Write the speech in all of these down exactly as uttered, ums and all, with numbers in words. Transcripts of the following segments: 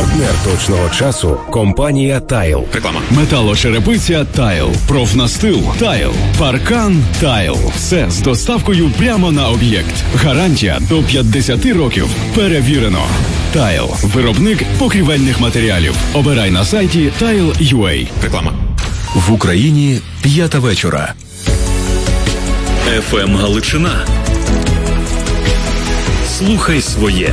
Партнер точного часу – компанія «Тайл». Реклама. Металошерепиця «Тайл». Профнастил «Тайл». Паркан «Тайл». Все з доставкою прямо на об'єкт. Гарантія до п'ятдесят років. Перевірено. «Тайл». Виробник покрівельних матеріалів. Обирай на сайті тайл крапка ю а. Реклама. В Україні п'ята вечора. еф ем Галичина. Слухай своє.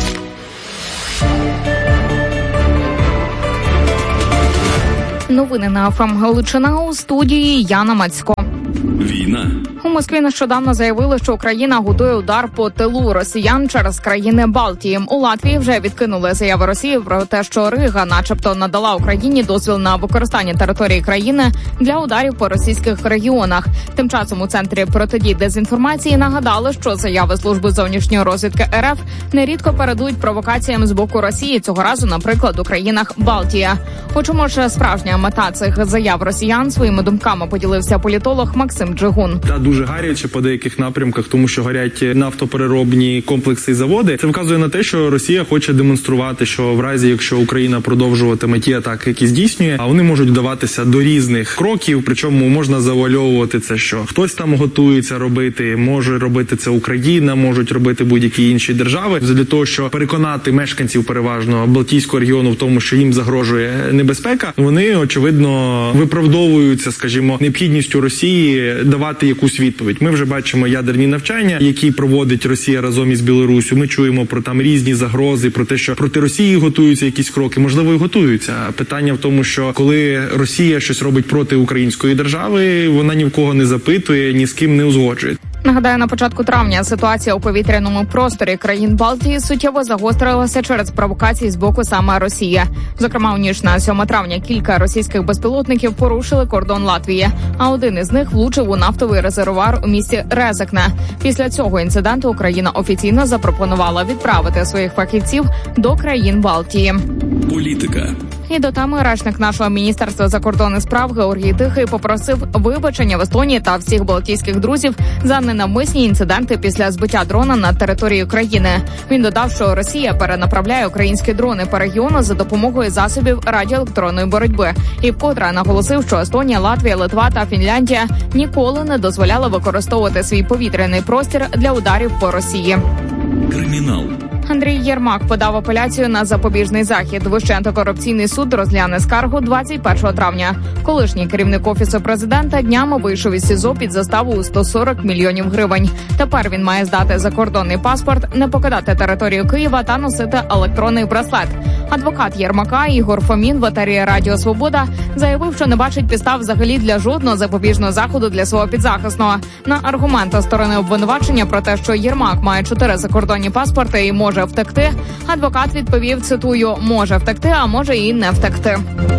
Новини на еф ем Галичина, у студії Яна Мацько. Війна. У Москві нещодавно заявили, що Україна готує удар по тилу росіян через країни Балтії. У Латвії вже відкинули заяви Росії про те, що Рига начебто надала Україні дозвіл на використання території країни для ударів по російських регіонах. Тим часом у Центрі протидії дезінформації нагадали, що заяви Служби зовнішньої розвідки ер еф нерідко передують провокаціям з боку Росії, цього разу, наприклад, у країнах Балтії. У чому ж справжня мета цих заяв росіян, своїми думками поділився політолог Максим Джигун. Та дуже гаряче по деяких напрямках, тому що горять нафтопереробні комплекси і заводи. Це вказує на те, що Росія хоче демонструвати, що в разі, якщо Україна продовжуватиме ті атаки, які здійснює, а вони можуть вдаватися до різних кроків, причому можна завуальовувати це, що хтось там готується робити, може робити це Україна, можуть робити будь-які інші держави, для того, щоб переконати мешканців переважно Балтійського регіону в тому, що їм загрожує небезпека. Вони, очевидно, виправдовуються, скажімо, необхідністю Росії давати якусь відповідь. Ми вже бачимо ядерні навчання, які проводить Росія разом із Білоруссю. Ми чуємо про там різні загрози, про те, що проти Росії готуються якісь кроки. Можливо, і готуються. Питання в тому, що коли Росія щось робить проти української держави, вона ні в кого не запитує, ні з ким не узгоджує. Нагадаю, на початку травня ситуація у повітряному просторі країн Балтії суттєво загострилася через провокації з боку саме Росії. Зокрема, у ніч на сьоме травня кілька російських безпілотників порушили кордон Латвії, а один із них влучив у нафтовий резервуар у місті Резекне. Після цього інциденту Україна офіційно запропонувала відправити своїх фахівців до країн Балтії. Політика. І до теми речник нашого Міністерства закордонних справ Георгій Тихий попросив вибачення в Естонії та всіх балтійських друзів за ненавмисні інциденти після збиття дрона на території країни. Він додав, що Росія перенаправляє українські дрони по регіону за допомогою засобів радіоелектронної боротьби. І вкотре наголосив, що Естонія, Латвія, Литва та Фінляндія ніколи не дозволяли використовувати свій повітряний простір для ударів по Росії. Кримінал. Андрій Єрмак подав апеляцію на запобіжний захід. Вищий антикорупційний суд розгляне скаргу двадцять першого травня. Колишній керівник Офісу президента днями вийшов із СІЗО під заставу у сто сорок мільйонів гривень. Тепер він має здати закордонний паспорт, не покидати територію Києва та носити електронний браслет. Адвокат Єрмака Ігор Фомін в етері Радіо Свобода заявив, що не бачить підстав взагалі для жодного запобіжного заходу для свого підзахисного. На аргументи сторони обвинувачення про те, що Єрмак має чотири закордонні паспорти і може втекти, адвокат відповів, цитую, «може втекти, а може і не втекти».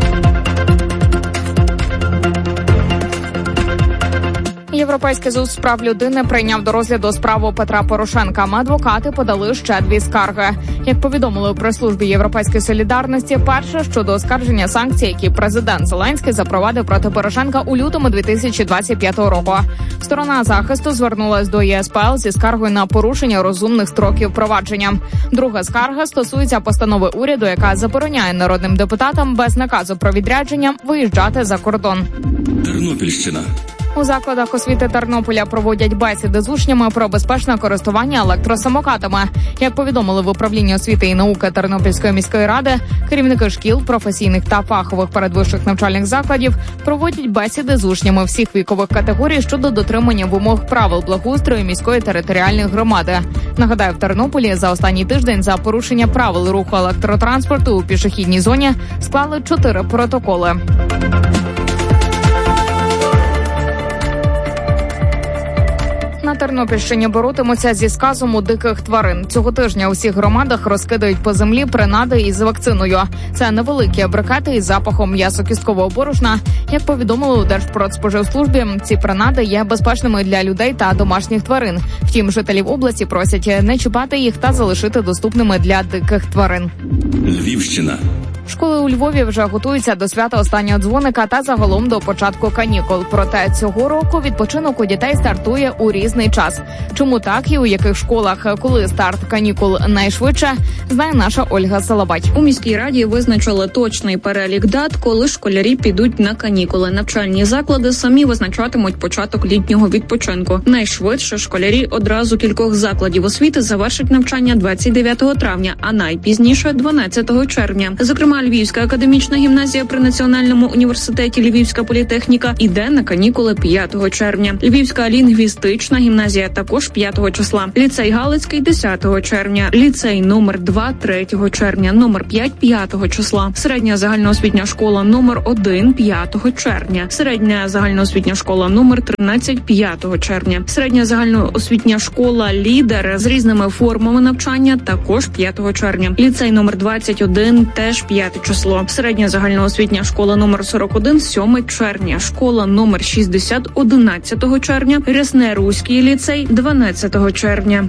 Європейський суд з прав людини прийняв до розгляду справу Петра Порошенка. Адвокати подали ще дві скарги. Як повідомили у прес-службі Європейської солідарності, перше щодо оскарження санкцій, які президент Зеленський запровадив проти Порошенка у лютому дві тисячі двадцять п'ятого року. Сторона захисту звернулась до Є Ес Пе Ел зі скаргою на порушення розумних строків провадження. Друга скарга стосується постанови уряду, яка забороняє народним депутатам без наказу про відрядження виїжджати за кордон. Тернопільщина. У закладах освіти Тернополя проводять бесіди з учнями про безпечне користування електросамокатами. Як повідомили в управлінні освіти і науки Тернопільської міської ради, керівники шкіл, професійних та фахових передвищих навчальних закладів проводять бесіди з учнями всіх вікових категорій щодо дотримання вимог правил благоустрою міської територіальної громади. Нагадаю, в Тернополі за останній тиждень за порушення правил руху електротранспорту у пішохідній зоні склали чотири протоколи. На Тернопільщині боротимуться зі сказом у диких тварин. Цього тижня у всіх громадах розкидають по землі принади із вакциною. Це невеликі брикети із запахом м'ясо-кісткового борошна. Як повідомили у Держпродспоживслужбі, ці принади є безпечними для людей та домашніх тварин. Втім, жителів області просять не чіпати їх та залишити доступними для диких тварин. Львівщина. Школи у Львові вже готуються до свята останнього дзвоника та загалом до початку канікул. Проте цього року відпочинок у дітей стартує у різний час. Чому так і у яких школах, коли старт канікул найшвидше, знає наша Ольга Салабать. У міській раді визначили точний перелік дат, коли школярі підуть на канікули. Навчальні заклади самі визначатимуть початок літнього відпочинку. Найшвидше школярі одразу кількох закладів освіти завершать навчання двадцять дев'ятого травня, а найпізніше дванадцятого червня. Зокрема, Львівська академічна гімназія при Національному університеті Львівська політехніка іде на канікули п'ятого червня. Львівська лінгвістична гімназія також п'ятого числа. Ліцей Галицький десятого червня. Ліцей номер два третього червня. Номер п'ять п'ятого числа. Середня загальноосвітня школа номер один п'ятого червня. Середня загальноосвітня школа номер тринадцять п'ятого червня. Середня загальноосвітня школа Лідер з різними формами навчання також п'ятого червня. Ліцей номер двадцять один теж п'яте число. Середня загальноосвітня школа номер сорок один сьоме червня. Школа номер шістдесят одинадцятого червня. Рясне-Руський ліцей дванадцятого червня.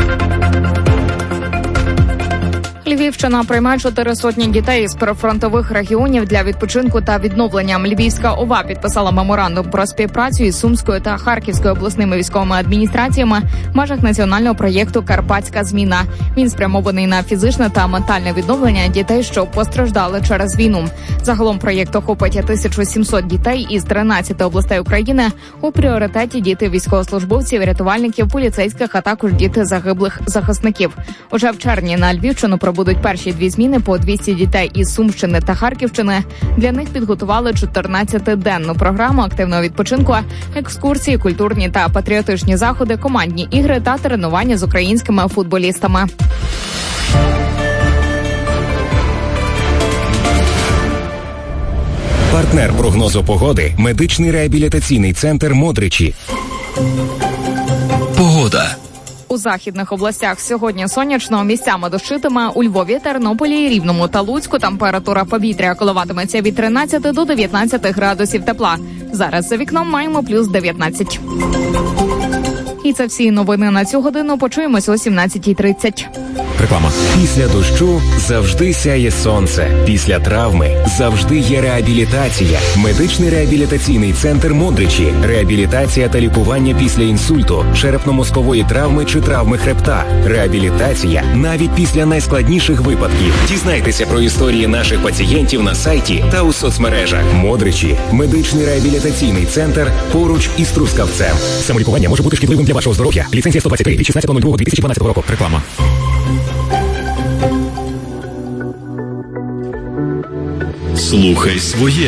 Львівщина приймає чотири сотні дітей з прифронтових регіонів для відпочинку та відновлення. Львівська ОВА підписала меморандум про співпрацю із Сумською та Харківською обласними військовими адміністраціями в межах національного проєкту «Карпатська зміна». Він спрямований на фізичне та ментальне відновлення дітей, що постраждали через війну. Загалом проєкт охопить тисячу сімсот дітей із тринадцяти областей України. У пріоритеті діти військовослужбовців, рятувальників, поліцейських, а також діти загиблих захисників. Уже в червні на Львівщину пробудуть перші дві зміни по двісті дітей із Сумщини та Харківщини. Для них підготували чотирнадцятиденну програму активного відпочинку, екскурсії, культурні та патріотичні заходи, командні ігри та тренування з українськими футболістами. Партнер прогнозу погоди – медичний реабілітаційний центр «Модричі». Погода. У західних областях сьогодні сонячно, місцями дощитиме. У Львові, Тернополі, Рівному та Луцьку температура повітря коливатиметься від тринадцяти до дев'ятнадцяти градусів тепла. Зараз за вікном маємо плюс дев'ятнадцять. І це всі новини на цю годину. Почуємось о сімнадцятій тридцять. Реклама. Після дощу завжди сяє сонце. Після травми завжди є реабілітація. Медичний реабілітаційний центр «Модричі». Реабілітація та лікування після інсульту, черепно-мозкової травми чи травми хребта. Реабілітація навіть після найскладніших випадків. Дізнайтеся про історії наших пацієнтів на сайті та у соцмережах. «Модричі» – медичний реабілітаційний центр поруч із Трускавцем. Самолікування може бути шкідливим для вашого здоров'я. Ліцензія сто двадцять три від шістнадцятого лютого дві тисячі дванадцятого року. Реклама. Слухай своє.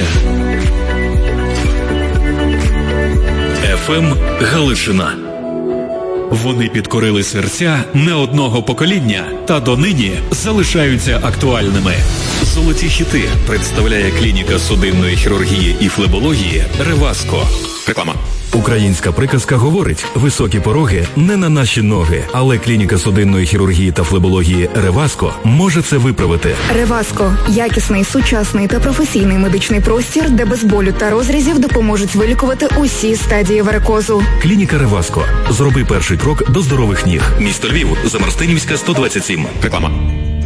еф ем Галичина. Вони підкорили серця не одного покоління та донині залишаються актуальними. Золоті хіти представляє клініка судинної хірургії і флебології «Реваско». Реклама. Українська приказка говорить: високі пороги не на наші ноги, але клініка судинної хірургії та флебології «Реваско» може це виправити. «Реваско» – якісний, сучасний та професійний медичний простір, де без болю та розрізів допоможуть вилікувати усі стадії варикозу. Клініка «Реваско». Зроби перший крок до здорових ніг. Місто Львів, Замарстинівська, сто двадцять сім. Реклама.